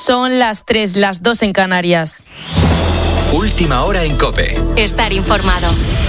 Son las 3, las 2 en Canarias. Última hora en COPE. Estar informado.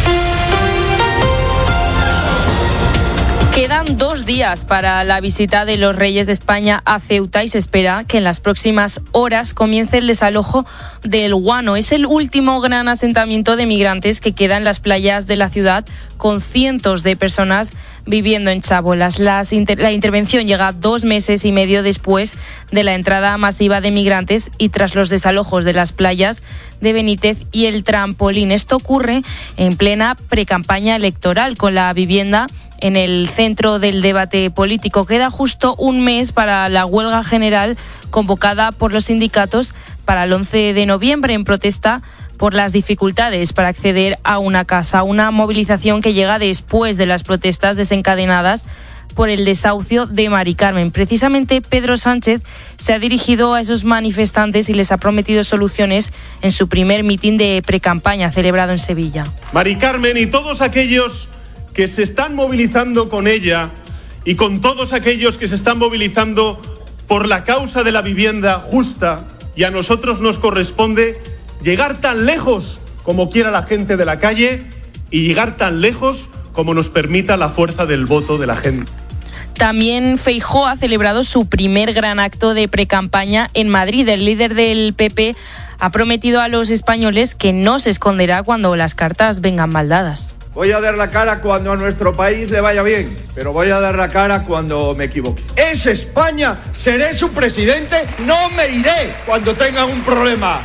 Quedan 2 días para la visita de los Reyes de España a Ceuta y se espera que en las próximas horas comience el desalojo del Guano. Es el último gran asentamiento de migrantes que queda en las playas de la ciudad, con cientos de personas viviendo en chabolas. La intervención llega 2 meses y medio después de la entrada masiva de migrantes y tras los desalojos de las playas de Benítez y el Trampolín. Esto ocurre en plena precampaña electoral, con la vivienda en el centro del debate político. Queda justo un mes para la huelga general convocada por los sindicatos para el 11 de noviembre en protesta por las dificultades para acceder a una casa. Una movilización que llega después de las protestas desencadenadas por el desahucio de Mari Carmen. Precisamente Pedro Sánchez se ha dirigido a esos manifestantes y les ha prometido soluciones en su primer mitin de precampaña celebrado en Sevilla. Mari Carmen y todos aquellos que se están movilizando con ella y con todos aquellos que se están movilizando por la causa de la vivienda justa, y a nosotros nos corresponde llegar tan lejos como quiera la gente de la calle y llegar tan lejos como nos permita la fuerza del voto de la gente. También Feijóo ha celebrado su primer gran acto de precampaña en Madrid. El líder del PP ha prometido a los españoles que no se esconderá cuando las cartas vengan mal dadas. Voy a dar la cara cuando a nuestro país le vaya bien, pero voy a dar la cara cuando me equivoque. Es España, seré su presidente, no me iré cuando tengan un problema.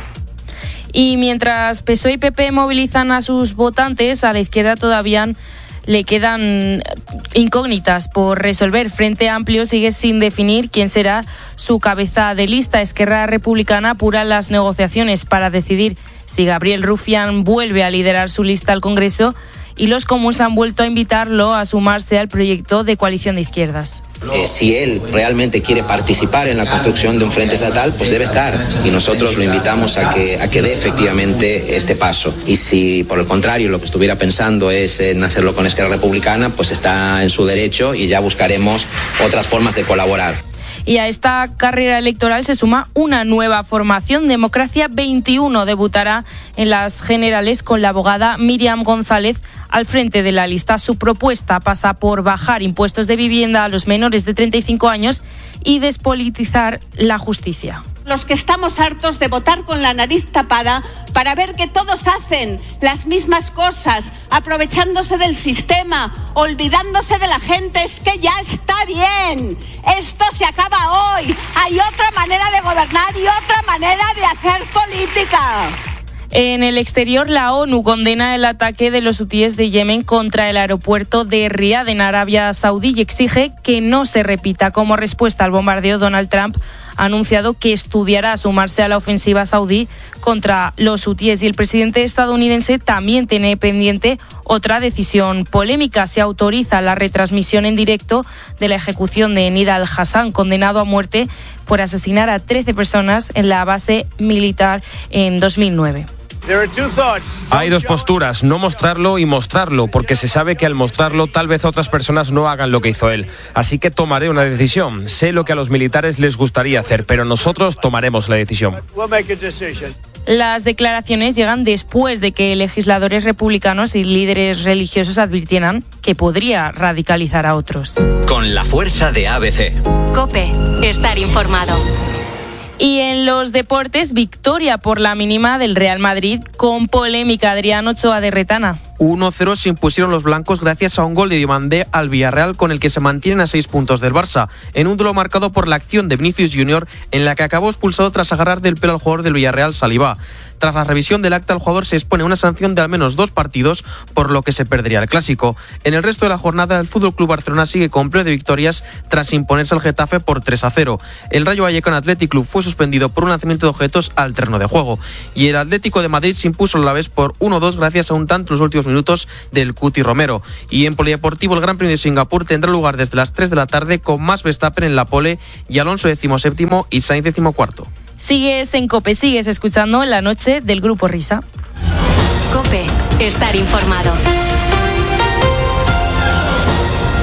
Y mientras PSOE y PP movilizan a sus votantes, a la izquierda todavía le quedan incógnitas por resolver. Frente Amplio sigue sin definir quién será su cabeza de lista. Esquerra Republicana apura las negociaciones para decidir si Gabriel Rufián vuelve a liderar su lista al Congreso, y los comuns han vuelto a invitarlo a sumarse al proyecto de coalición de izquierdas. Si él realmente quiere participar en la construcción de un frente estatal, pues debe estar, y nosotros lo invitamos a que dé efectivamente este paso. Y si por el contrario lo que estuviera pensando es en hacerlo con Esquerra Republicana, pues está en su derecho y ya buscaremos otras formas de colaborar. Y a esta carrera electoral se suma una nueva formación. Democracia 21 debutará en las generales con la abogada Míriam González al frente de la lista. Su propuesta pasa por bajar impuestos de vivienda a los menores de 35 años y despolitizar la justicia. Los que estamos hartos de votar con la nariz tapada para ver que todos hacen las mismas cosas, aprovechándose del sistema, olvidándose de la gente, es que ya está bien. Esto se acaba hoy. Hay otra manera de gobernar y otra manera de hacer política. En el exterior, la ONU condena el ataque de los hutíes de Yemen contra el aeropuerto de Riad en Arabia Saudí y exige que no se repita. Como respuesta al bombardeo, Donald Trump ha anunciado que estudiará sumarse a la ofensiva saudí contra los hutíes, y el presidente estadounidense también tiene pendiente otra decisión polémica. Se autoriza la retransmisión en directo de la ejecución de Nida al-Hassan, condenado a muerte por asesinar a 13 personas en la base militar en 2009. Hay 2 posturas, no mostrarlo y mostrarlo, porque se sabe que al mostrarlo tal vez otras personas no hagan lo que hizo él. Así que tomaré una decisión. Sé lo que a los militares les gustaría hacer, pero nosotros tomaremos la decisión. Las declaraciones llegan después de que legisladores republicanos y líderes religiosos advirtieran que podría radicalizar a otros. Con la fuerza de ABC. COPE, estar informado. Y en los deportes, victoria por la mínima del Real Madrid con polémica. Adrián Ochoa de Retana. 1-0 se impusieron los blancos gracias a un gol de Diomandé al Villarreal, con el que se mantienen a 6 puntos del Barça, en un duelo marcado por la acción de Vinicius Junior, en la que acabó expulsado tras agarrar del pelo al jugador del Villarreal, Saliba. Tras la revisión del acta, el jugador se expone a una sanción de al menos 2 partidos, por lo que se perdería el clásico. En el resto de la jornada, el FC Barcelona sigue con pleno de victorias tras imponerse al Getafe por 3-0. El Rayo Vallecano Athletic Club fue suspendido por un lanzamiento de objetos al terreno de juego. Y el Atlético de Madrid se impuso a la vez por 1-2 gracias a un tanto en los últimos minutos del Cuti Romero. Y en polideportivo, el Gran Premio de Singapur tendrá lugar desde las 3 de la tarde con Max Verstappen en la pole y Alonso 17º y Sainz 14º. Sigues en COPE, sigues escuchando La Noche del Grupo Risa. COPE, estar informado.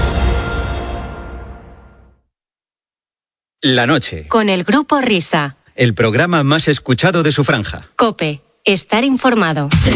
La noche. Con el Grupo Risa. el programa más escuchado de su franja. COPE. Estar informado.